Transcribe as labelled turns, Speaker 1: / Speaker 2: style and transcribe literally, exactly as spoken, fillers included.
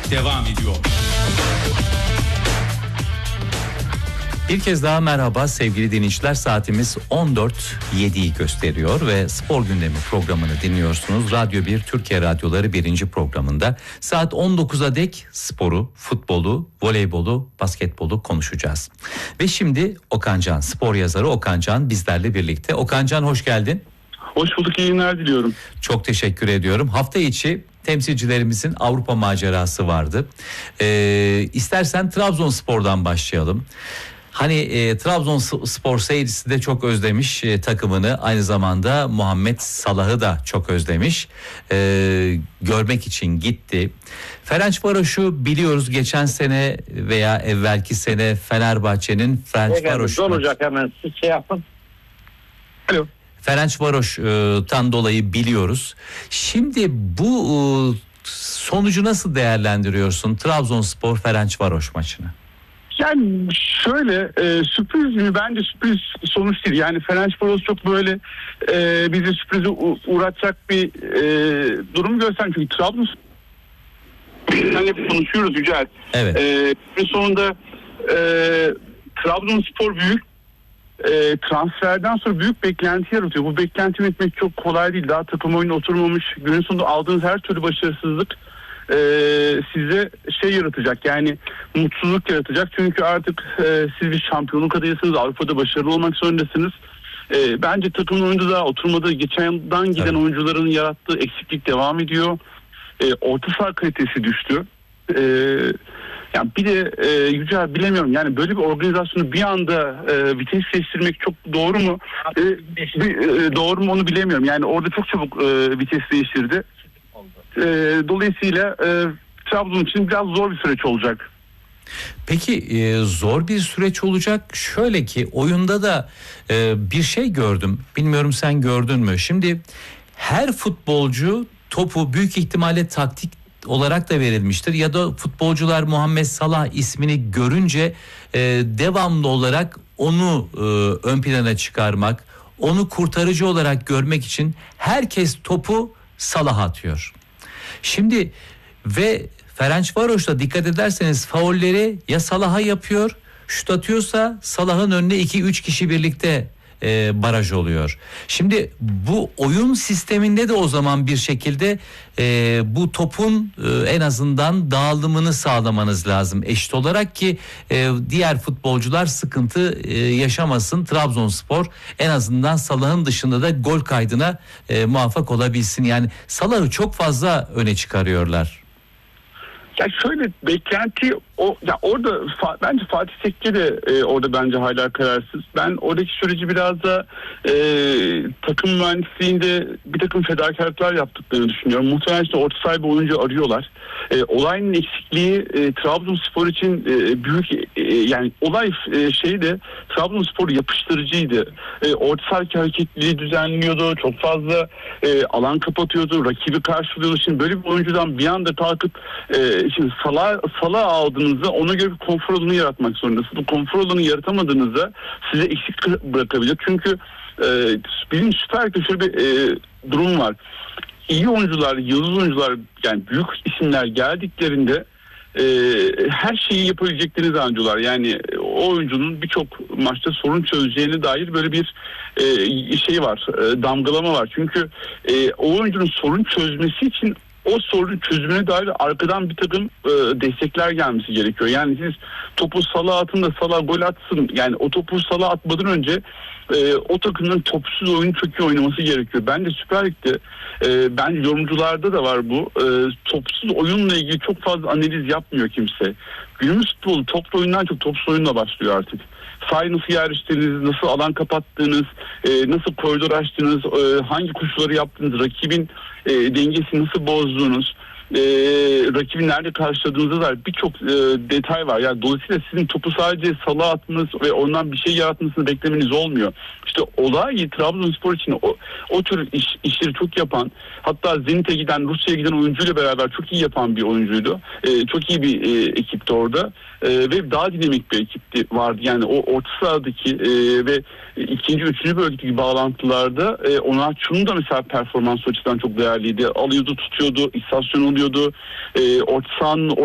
Speaker 1: devam ediyor.
Speaker 2: Bir kez daha merhaba sevgili dinleyiciler, saatimiz on dört yediyi gösteriyor ve Spor Gündemi programını dinliyorsunuz. Radyo bir Türkiye Radyoları birinci programında saat on dokuza dek sporu, futbolu, voleybolu, basketbolu konuşacağız. Ve şimdi Okan Can, spor yazarı Okan Can bizlerle birlikte. Okan Can, hoş geldin.
Speaker 3: Hoş bulduk, iyi günler diliyorum.
Speaker 2: Çok teşekkür ediyorum. Hafta içi temsilcilerimizin Avrupa macerası vardı. Ee, istersen Trabzonspor'dan başlayalım. Hani e, Trabzonspor seyircisi de çok özlemiş e, takımını, aynı zamanda Muhammed Salah'ı da çok özlemiş. E, görmek için gitti. Ferencvaros'u biliyoruz, geçen sene veya evvelki sene Fenerbahçe'nin Ferencvaros'u.
Speaker 4: olacak, hemen siz şey yapın.
Speaker 3: Alo.
Speaker 2: Ferencvaros'tan dolayı biliyoruz. Şimdi bu e, sonucu nasıl değerlendiriyorsun, Trabzonspor Ferencvaros maçını?
Speaker 3: Yani şöyle e, sürpriz mi? Bence sürpriz sonuç değil. Yani Ferencvaros çok böyle e, bizi sürprize u- uğratacak bir e, durum gösteren. Çünkü Trabzonspor yani hep konuşuyoruz Yücel.
Speaker 2: Evet.
Speaker 3: E, bir sonunda e, Trabzonspor büyük e, transferden sonra büyük beklenti yaratıyor. Bu beklenti yönetmek çok kolay değil. Daha takım oyunu oturmamış. Günün sonunda aldığınız her türlü başarısızlık e, size şey yaratacak. Yani mutsuzluk yaratacak. Çünkü artık e, siz bir şampiyonluk adayısınız. Avrupa'da başarılı olmak zorundasınız. E, bence takımın oyunda daha oturmadığı, geçen yıldan giden
Speaker 2: Evet.
Speaker 3: oyuncuların yarattığı eksiklik devam ediyor. E, orta saha kalitesi düştü. E, yani bir de e, Yücel, bilemiyorum. Yani böyle bir organizasyonu bir anda e, vites değiştirmek çok doğru mu? E, bir, e, doğru mu onu bilemiyorum. Yani orada çok çabuk e, vites değiştirdi. E, dolayısıyla e, Trabzon için biraz zor bir süreç olacak.
Speaker 2: Peki e, zor bir süreç olacak. Şöyle ki oyunda da e, bir şey gördüm. Bilmiyorum sen gördün mü? Şimdi her futbolcu topu büyük ihtimalle taktik olarak da verilmiştir. Ya da futbolcular Muhammed Salah ismini görünce e, devamlı olarak onu e, ön plana çıkarmak, onu kurtarıcı olarak görmek için herkes topu Salah'a atıyor. Şimdi ve Ferencvaros'ta dikkat ederseniz faulleri ya Salah'a yapıyor, şut atıyorsa Salah'ın önüne iki üç kişi birlikte e, baraj oluyor. Şimdi bu oyun sisteminde de o zaman bir şekilde e, bu topun e, en azından dağılımını sağlamanız lazım eşit olarak ki e, diğer futbolcular sıkıntı e, yaşamasın. Trabzonspor en azından Salah'ın dışında da gol kaydına e, muvaffak olabilsin. Yani Salah'ı çok fazla öne çıkarıyorlar.
Speaker 3: Ya şöyle beklenti o ya orada fa, bence Fatih Tekke de e, orada bence hala kararsız. Ben oradaki süreci biraz da e, takım mühendisliğinde bir takım fedakarlıklar yaptıklarını düşünüyorum. Muhtemelen işte orta saha bir oyuncu arıyorlar. E, olayın eksikliği e, Trabzonspor için e, büyük e, yani olay e, şeyi de Trabzonspor yapıştırıcıydı. E, orta sahaki hareketliliği düzenliyordu. Çok fazla e, alan kapatıyordu. Rakibi karşılıyordu. Şimdi böyle bir oyuncudan bir anda kalkıp e, şimdi Salah Salah aldığınızda ona göre bir konfor alanı yaratmak zorundasınız. Bu konfor alanı yaratamadığınızda size eksik bırakabilir. Çünkü e, bizim Süper Lig'de şöyle bir e, durum var. İyi oyuncular, yıldız oyuncular, yani büyük isimler geldiklerinde e, her şeyi yapabileceklerini zannediyorlar. Yani o oyuncunun birçok maçta sorun çözeceğine dair böyle bir e, şey var, e, damgalama var. Çünkü e, o oyuncunun sorun çözmesi için o sorunun çözümüne dair arkadan bir takım e, destekler gelmesi gerekiyor. Yani siz topu Salah'a atın da Salah gol atsın. Yani o topu Salah'a atmadan önce e, o takımın topsuz oyunu çok iyi oynaması gerekiyor. Bence Süper Lig'de e, bence yorumcularda da var bu. E, topsuz oyunla ilgili çok fazla analiz yapmıyor kimse. Günümüz futbolu toplu oyundan çok topsuz oyunla başlıyor artık. Sahayı nasıl yerleştirdiniz, nasıl alan kapattınız, e, nasıl koridor açtınız, e, hangi koşuları yaptınız, rakibin e, dengesini nasıl bozdunuz, e, rakibi nerede karşıladığınıza dair birçok e, detay var. Yani dolayısıyla sizin topu sadece Salah'a atmanız ve ondan bir şey yaratmasını beklemeniz olmuyor. İşte olay Trabzonspor için o, o tür iş, işleri çok yapan, hatta Zenit'e giden, Rusya'ya giden oyuncuyla beraber çok iyi yapan bir oyuncuydu. E, çok iyi bir e, ekipti orada. E, ve daha dinamik bir ekipti vardı. Yani o orta sahadaki e, ve ikinci, üçüncü bölgedeki bağlantılarda e, Onaçu'nun da mesela performans açısından çok değerliydi. Alıyordu, tutuyordu, istasyon oluyordu. E, orta sahanın